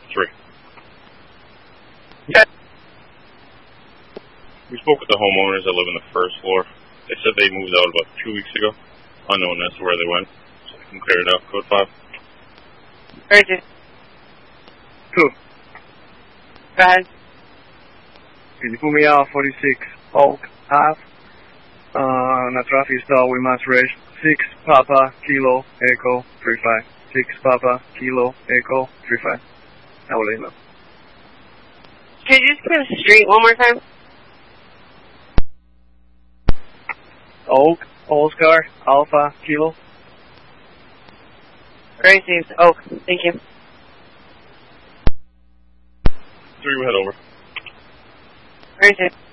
3. Yeah. We spoke with the homeowners that live on the first floor. They said they moved out about 2 weeks ago. Unknown as to where they went. So they can clear it up. Code 5. Crazy. Two. Go ahead. Can you put me out 46 Oak Ave? On a traffic stop with mass rage. 6 Papa Kilo Echo 35. 6 Papa Kilo Echo 35. I will let you know. Could you just give the street one more time? Oak, Oscar, Alpha, Kilo. Crazy. Oak. Thank you. 3, we'll head over. Crazy.